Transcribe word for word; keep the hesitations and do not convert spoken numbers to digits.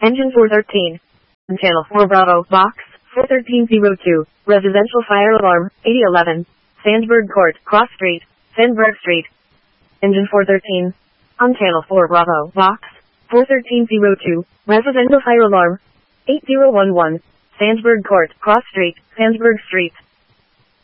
Engine four thirteen. On Channel four Bravo, Box four thirteen zero two. Residential fire alarm, eighty eleven. Sandburg Court, Cross Street, Sandburg Street. Engine four thirteen. On Channel four Bravo, Box four thirteen zero two. Residential fire alarm, eight zero one one. Sandburg Court, Cross Street, Sandburg Street.